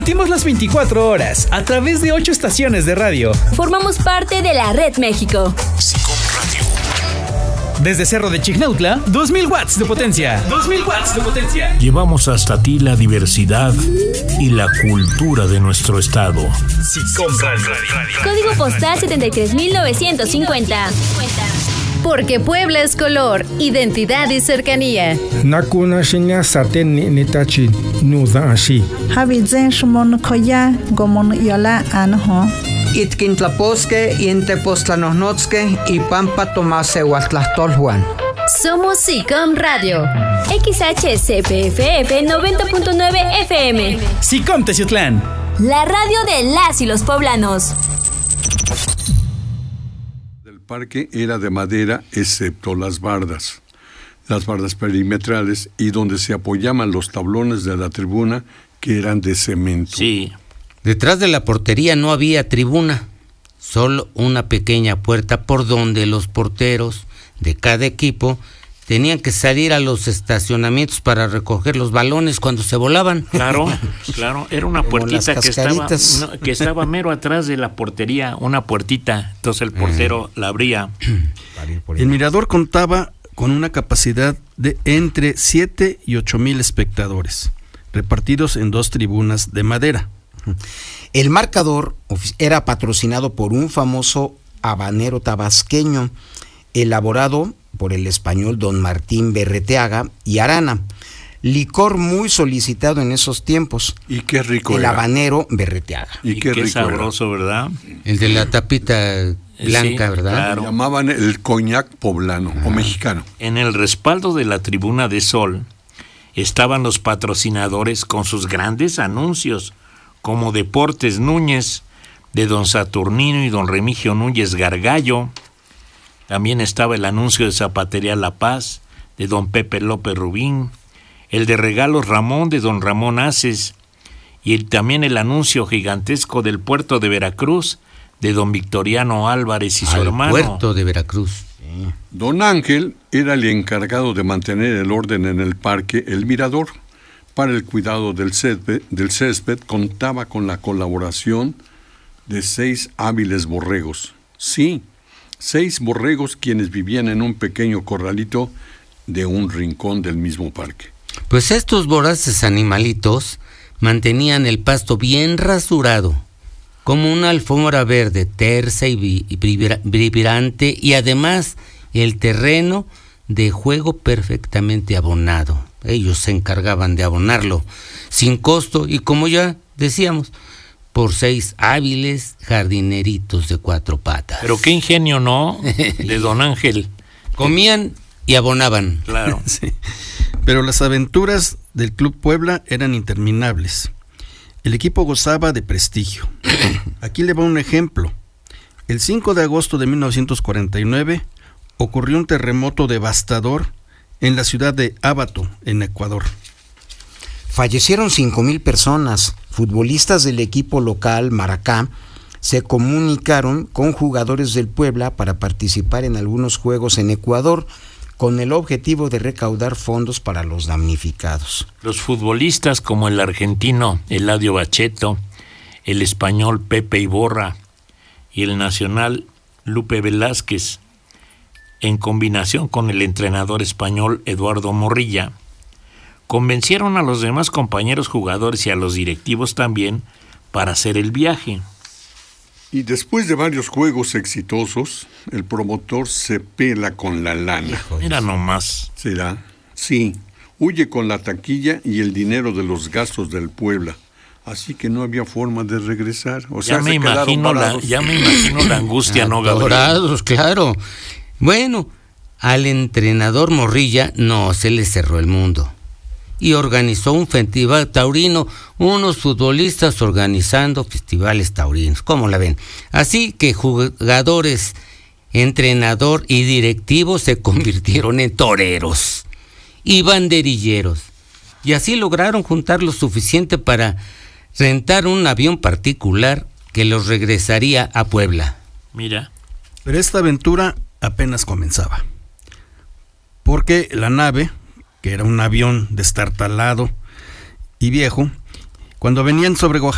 Transmitimos las 24 horas a través de 8 estaciones de radio. Formamos parte de la Red México. SICOM Radio. Desde Cerro de Chignautla, 2000 watts de potencia. 2000 watts de potencia. Llevamos hasta ti la diversidad y la cultura de nuestro estado. SICOM Radio. Código postal 73950. Porque Puebla es color, identidad y cercanía. Nakuna shinya saten ni tachi nuda ashi. Habizen shmon koya gomon yola anho. Itkintlaposque y Tepoztlanohnotske y Pampa Tomasehuatlastolhuan. Somos SICOM Radio. XHCPFF 90.9 FM. SICOM Teciutlán. La radio de las y los poblanos. El parque era de madera excepto las bardas perimetrales y donde se apoyaban los tablones de la tribuna que eran de cemento. Sí. Detrás de la portería no había tribuna, solo una pequeña puerta por donde los porteros de cada equipo tenían que salir a los estacionamientos para recoger los balones cuando se volaban. Claro, era una puertita que estaba mero atrás de la portería, una puertita, entonces el portero la abría. El mirador contaba con una capacidad de entre 7 y 8,000 espectadores, repartidos en 2 tribunas de madera. El marcador era patrocinado por un famoso habanero tabasqueño, elaborado por el español don Martín Berreteaga y Arana, licor muy solicitado en esos tiempos. Y qué rico el era. Habanero Berreteaga. Y qué sabroso, ¿verdad? El de la tapita blanca, sí, ¿verdad? Claro. Llamaban el coñac poblano o mexicano. En el respaldo de la tribuna de sol estaban los patrocinadores con sus grandes anuncios, como Deportes Núñez, de don Saturnino y don Remigio Núñez Gargallo. También estaba el anuncio de Zapatería La Paz, de don Pepe López Rubín, el de Regalos Ramón, de don Ramón Aces, y también el anuncio gigantesco del puerto de Veracruz, de don Victoriano Álvarez y su hermano. Puerto de Veracruz. Sí. Don Ángel era el encargado de mantener el orden en el parque El Mirador. Para el cuidado del césped contaba con la colaboración de 6 hábiles borregos. Sí, 6 borregos quienes vivían en un pequeño corralito de un rincón del mismo parque. Pues estos voraces animalitos mantenían el pasto bien rasurado, como una alfombra verde tersa y vibrante, y además el terreno de juego perfectamente abonado. Ellos se encargaban de abonarlo sin costo y, como ya decíamos, por 6 hábiles jardineritos de 4 patas. Pero qué ingenio, ¿no? De don Ángel. Comían y abonaban. Claro. Sí. Pero las aventuras del Club Puebla eran interminables. El equipo gozaba de prestigio. Aquí le va un ejemplo. El 5 de agosto de 1949 ocurrió un terremoto devastador en la ciudad de Ábato, en Ecuador. Fallecieron 5,000 personas. Futbolistas del equipo local, Maracá, se comunicaron con jugadores del Puebla para participar en algunos juegos en Ecuador, con el objetivo de recaudar fondos para los damnificados. Los futbolistas como el argentino Eladio Bacheto, el español Pepe Iborra y el nacional Lupe Velázquez, en combinación con el entrenador español Eduardo Morrilla, convencieron a los demás compañeros jugadores y a los directivos también para hacer el viaje. Y después de varios juegos exitosos, el promotor se pela con la lana. Mira nomás. ¿Será? Sí, huye con la taquilla y el dinero de los gastos del Puebla. Así que no había forma de regresar. O sea, ya me imagino la angustia, ¿no, Gabriel? Dorados, claro. Bueno, al entrenador Morrilla no se le cerró el mundo y organizó un festival taurino, unos futbolistas organizando festivales taurinos, ¿cómo la ven? Así que jugadores, entrenador y directivos se convirtieron en toreros y banderilleros, y así lograron juntar lo suficiente para rentar un avión particular que los regresaría a Puebla. Mira. Pero esta aventura apenas comenzaba, porque la nave, que era un avión destartalado y viejo, cuando venían sobre Oaxaca,